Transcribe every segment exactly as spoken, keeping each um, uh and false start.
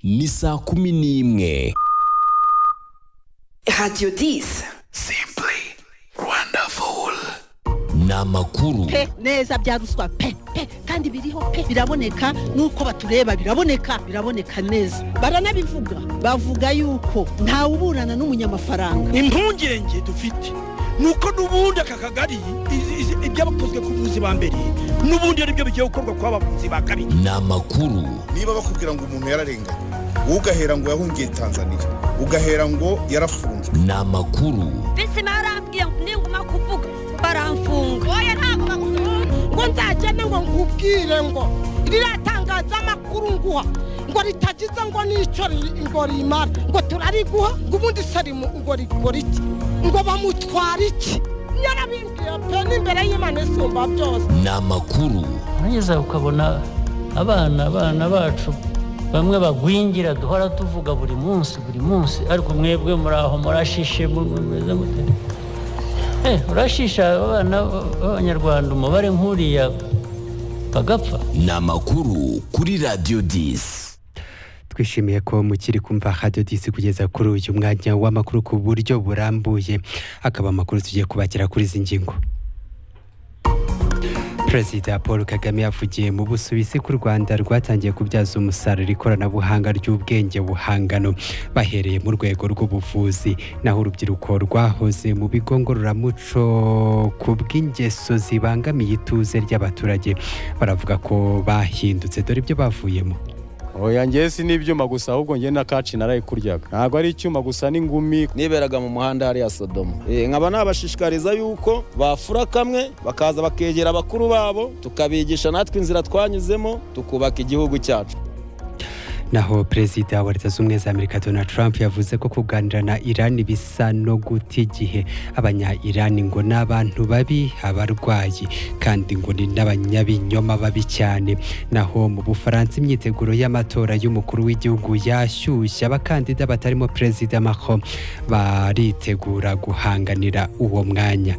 ni saa kumi n'imwe. Radio dix. Simply wonderful. Ni amakuru pe neza bya ruswa pe pe kandi biriho pe biraboneka nuko batureba biraboneka biraboneka neza baranabivuga bavuga yuko nta uburana n'umunyamafaranga. Impungenge dufite nuko nubundi aka kagari ibyabakozwe ku buzi ba mbere nubundi ari byo bigiye gukorwa kwa bavuzi ba kabiri. ni amakuru. Niba bakubwira ngo umuntu yararenganye ugahera ngo yahungiye Tanzania ugahera ngo yarafunzwe. ni amakuru. Bisi marambwiye ngo ninguma kuvuga baramfunga. Oya ntago bakufunga ngo nzagende ngo nkubwire ngo riratangaza amakuru nguha ngo ritagize ngo nico ngo rimara ngo turariguha ngo ubundi sari ngo rikora iki ngo bamutwara iki yarabimbwiye pe n'imbere y'Imana isumba byose. ni amakuru. Nageza ukabona abana abana bacu bamwe bagwingira duhora tuvuga buri munsi buri munsi ariko mwebwe muri aho murashishe mumeze mute? Eh urashisha abana b'Abanyarwanda umubare nkuriya bagapfa. ni amakuru kuri Radio dix. Twishimiye ko mukiri kumva Radio dix kugeza kuri uyu mwanya w'amakuru ku buryo burambuye, akaba amakuru tugiye kubakira kuri izi ngingo. Perezida Paul Kagame yavugiye mu Busuwisi ku Rwanda rwatangiye kubyaza umusaruro ikoranabuhanga ry'ubwenge buhangano bahereye mu rwego rw'ubuvuzi, naho urubyiruko rwahoze mu bigo ngororamuco ku bw'ingeso zibangamiye ituze ry'abaturage baravuga ko bahindutse dore ibyo bavuyemo. Oya ngiye si n'ibyuma gusa ahubwo ngiye na kaci narayikuryaga ntabwo ari icyuma gusa n'ingumi niberaga mu muhanda hari ya Sodoma. Eh nkaba nabashishikariza yuko bafura kamwe bakaza bakegera abakuru babo tukabigisha natwe inzira twanyuzemo tukubaka igihugu cyacu. Naho Perezida wa Leta Zunze Ubumwe za Amerika Donald Trump yavuze ko kuganira na Iran bisa no guta igihe. Abanya-Iran ngo n'abantu babi abarwayi kandi ngo ni n'abanyabinyoma babi cyane. Naho mu Bufaransa imyiteguro y'amatora y'umukuru w'igihugu yashyushye, abakandida batarimo Perezida Macron baritegura guhanganira uwo mwanya.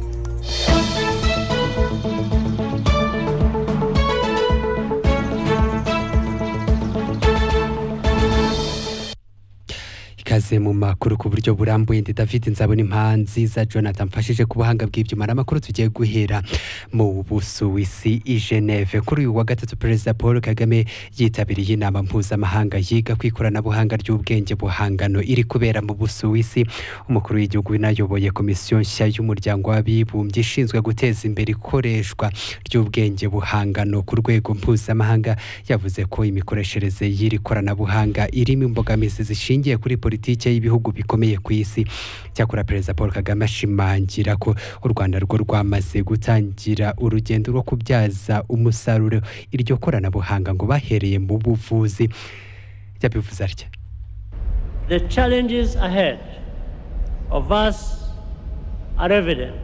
Kaze mu makuru ku buryo burambuye ndi David Nzabona impanzi za Jonathan mfashije ku buhanga bw'ibyuma n'amakuru tugiye guhera mu Busuwisi i Geneve. Kuri uyu wa gatatu Perezida Paul Kagame yitabiriye inama mpuzamahanga yiga ku ikoranabuhanga ry'ubwenge buhangano iri kubera mu Busuwisi. Umukuru w'igihugu nayoboye komisiyo nshya y'umuryango w'abibumbye ishinzwe guteza imbere ikoreshwa ry'ubwenge buhangano ku rwego mpuzamahanga yavuze ko imikoreshereze y'iri koranabuhanga irimo imbogamizi zishingiye kuri politiki y'ibihugu bikomeye ku isi. Cyakora Perezida Paul Kagame ashimangira ko u Rwanda rwo rwamaze gutangira urugendo rwo kubyaza umusaruro iryo koranabuhanga ngo bahereye mu buvuzi. Yabivuze atya: The challenges ahead of us are evident.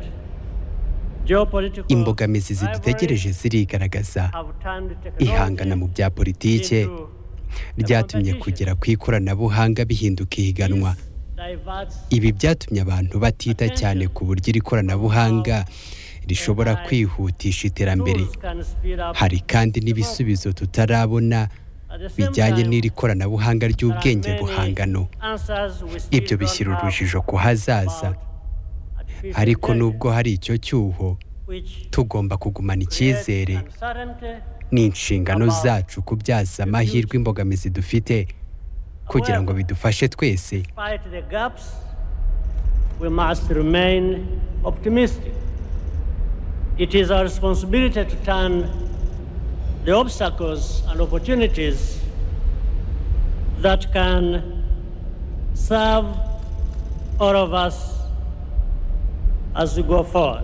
Imbogamizi zidutegereje zirigaragaza. Ihangana mu bya politike ryatumye kugera ku ikoranabuhanga bihinduka ihiganwa. Ibi byatumye abantu batita cyane ku buryo iri koranabuhanga rishobora kwihutisha iterambere. Hari kandi n'ibisubizo tutarabona bijyanye n'iri koranabuhanga ry'ubwenge buhangano. Ibyo bishyira urujijo ku hazaza. Ariko nubwo hari icyo cyuho, tugomba kugumana icyizere. Ni inshingano zacu kubyaza amahirwe imbogamizi dufite kugira ngo bidufashe twese. We must remain optimistic. It is our responsibility to turn the obstacles and opportunities that can serve all of us as we go forward.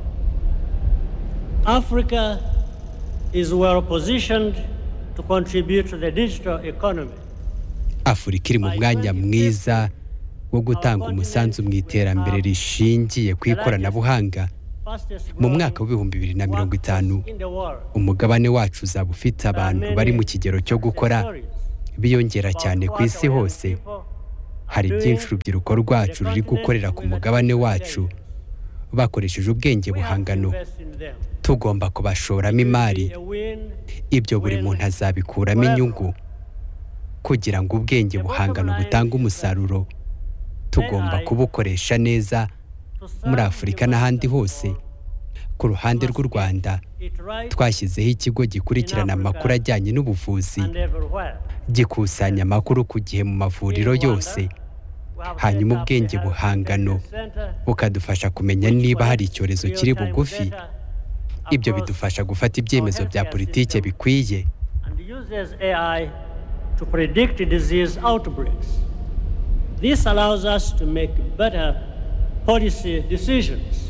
Africa is well positioned to contribute to the digital economy. Afurika iri mu mwanya mwiza wo gutanga umusanzu mu iterambere rishingiye ku ikoranabuhanga. Mu mwaka w'ibihumbi bibiri na mirongo itanu umugabane wacu uzaba ufite abantu bari mu kigero cyo gukora biyongera cyane ku isi hose. Hari byinshi urubyiruko rwacu ruri gukorera ku mugabane wacu bakoresheje ubwenge buhangano. Tugomba kubashoramo imari. Ibyo buri muntu azabikuramo inyungu. kugira ngo ubwenge buhangano butange umusaruro tugomba kubukoresha neza muri Afurika n'ahandi hose. Ku ruhande rw'u Rwanda twashyizeho ikigo gikurikirana amakuru ajyanye n'ubuvuzi gikusanya amakuru ku gihe mu mavuriro yose, hanyuma ubwenge buhangano bukadufasha kumenya niba hari icyorezo kiri bugufi. Ibyo bidufasha gufata ibyemezo bya politike bikwiye. To predict disease outbreaks. This allows us to make better policy decisions.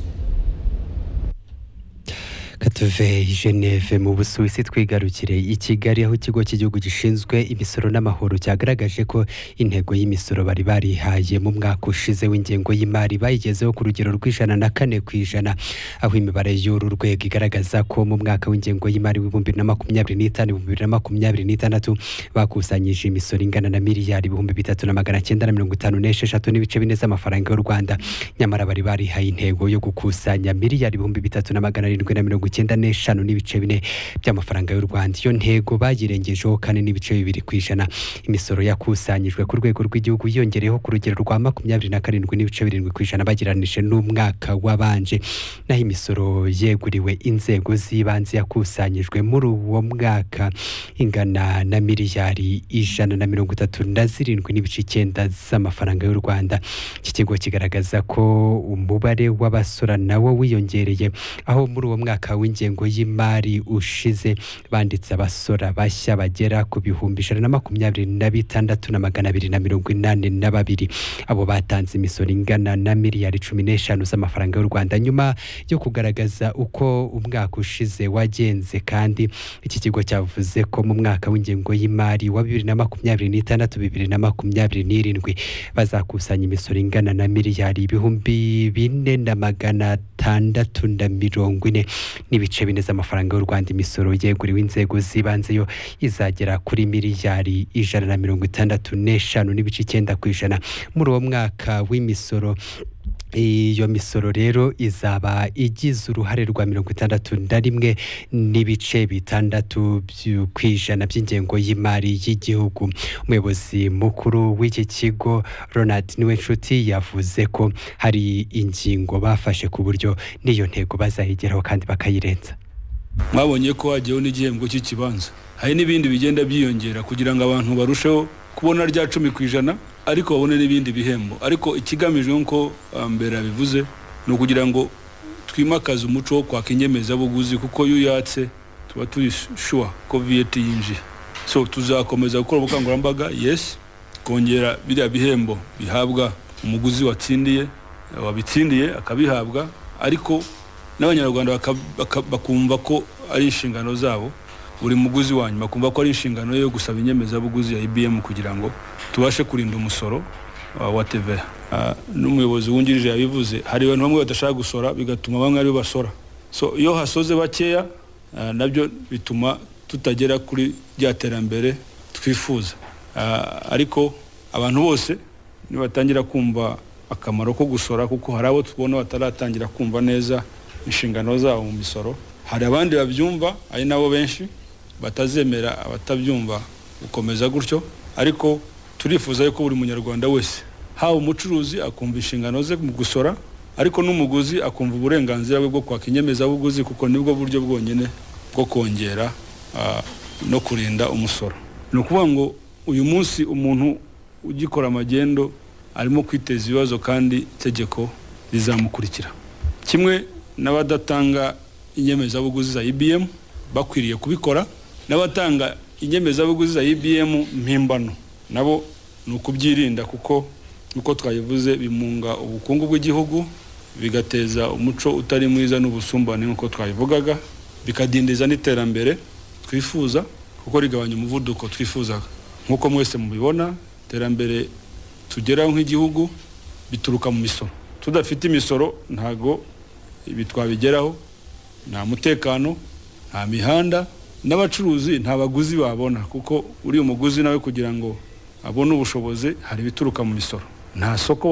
Katuve i Geneve mu Busuwisi twigarukire i Kigali aho ikigo cy'igihugu gishinzwe imisoro n'amahoro cyagaragaje ko intego y'imisoro bari barihaye mu mwaka ushize w'ingengo y'imari bayigezeho ku rugero rw'ijana na kane ku ijana, aho imibare y'uru rwego igaragaza ko mu mwaka w'ingengo y'imari w'ibihumbi bibiri na makumyabiri n'itanu bibiri na makumyabiri n'itandatu bakusanyije imisoro ingana na miliyari ibihumbi bitatu na magana cyenda na mirongo itanu n'esheshatu n'ibice bine z'amafaranga y'u Rwanda, nyamara bari barihaye intego yo gukusanya miliyari ibihumbi bitatu na magana arindwi na mirongo icyenda n'eshanu n'ibice bine by'amafaranga y'u Rwanda. Iyo ntego bayirengejeho kane n'ibice bibiri ku ijana. Imisoro yakusanyijwe ku rwego rw'igihugu yongereyeho ku rugero rwa makumyabiri na karindwi n'ibice birindwi ku ijana bagereranije n'umwaka wabanje, naho imisoro yeguriwe inzego z'ibanze yakusanyijwe muri uwo mwaka ingana na miliyari ijana na mirongo itatu na zirindwi n'ibice icyenda z'amafaranga y'u Rwanda. Iki kigo kigaragaza ko umubare w'abasora nawo wiyongereye, aho muri uwo mwaka w'ingengo y'imari ushize banditse abasora bashya bagera ku bihumbi ijana na makumyabiri na bitandatu na magana abiri na mirongo inani na babiri. Abo batanze imisoro ingana na miliyari cumi n'eshanu z'amafaranga y'u Rwanda. Nyuma yo kugaragaza uko umwaka ushize wagenze kandi iki kigo cyavuze ko mu mwaka w'ingengo y'imari wa bibiri na makumyabiri n'itandatu bibiri na makumyabiri n'irindwi bazakusanya imisoro ingana na miliyari ibihumbi bine na magana atandatu na mirongo ine n'ibice bine z'amafaranga y'u Rwanda. Imisoro yeguriwe inzego z'ibanze yo izagera kuri miliyari ijana na mirongo itandatu n'eshanu n'ibice icyenda ku ijana muri uwo mwaka w'imisoro. Iyo misoro rero izaba igize uruhare rwa mirongo itandatu na rimwe n'ibice bitandatu ku ijana by'ingengo y'imari y'igihugu. Umuyobozi mukuru w'iki kigo Ronald Niwenshuti yavuze ko hari ingingo bafashe ku buryo n'iyo ntego bazayigeraho kandi bakayirenza. Mwabonye ko hagiyeho n'igihembo cy'ikibanza, hari n'ibindi bigenda byiyongera kugira ngo abantu barusheho kubona rya cumi ku ijana ariko babone n'ibindi bihembo. Ariko ikigamijwe nko mbere bivuze no kugira ngo twimakaze umuco wo kwaka inyemezabuguzi, kuko iyo yatse tuba turi sure ko V A T yinjiye. So tuzakomeza gukora ubukangurambaga, yes, kongera biriya bihembo bihabwa umuguzi watsindiye wabitsindiye akabihabwa, ariko n'abanyarwanda bakumva ko ari inshingano zabo. Buri muguzi wanyu bakumva ko ari inshingano yo gusaba inyemezabuguzi ya I B M kugira ngo tubashe kurinda umusoro wa T V A. N'umuyobozi wungirije yabivuze, hari abantu bamwe badashaka gusora bigatuma bamwe ari basora. So iyo hasoze bakeya nabyo bituma tutagera kuri rya terambere twifuza. Ariko abantu bose nibatangira kumva akamaro ko gusora, kuko hari abo tubona bataratangira kumva neza inshingano zabo mu misoro, hari abandi babyumva ari nabo benshi batazemera abatabyumva gukomeza gutyo. Ariko turifuza yuko buri munyarwanda wese, haba umucuruzi akumva inshingano ze mu gusora, ariko n'umuguzi akumva uburenganzira bwe bwo kwaka inyemezabuguzi, kuko nibwo buryo bwonyine bwo kongera no kurinda umusoro. Ni ukuvuga ngo uyu munsi umuntu ugikora amagendo arimo kwiteza ibibazo kandi itegeko rizamukurikira. Kimwe n'abadatanga inyemezabuguzi za I B M bakwiriye kubikora, n'abatanga inyemezabuguzi za I B M mpimbano nabo ni ukubyirinda, kuko nuko twayivuze bimunga ubukungu bw'igihugu, bigateza umuco utari mwiza n'ubusumbane nk'uko twayivugaga, bikadindiza n'iterambere twifuza, kuko rigabanya umuvuduko twifuzaga. Nk'uko mwese mubibona, iterambere tugeraho nk'igihugu bituruka mu misoro. Tudafite imisoro ntago ibi twabigeraho, nta mutekano, nta mihanda, n'abacuruzi nta baguzi babona, kuko uri umuguzi nawe kugira ngo abone ubushobozi hari bituruka mu misoro. Nta soko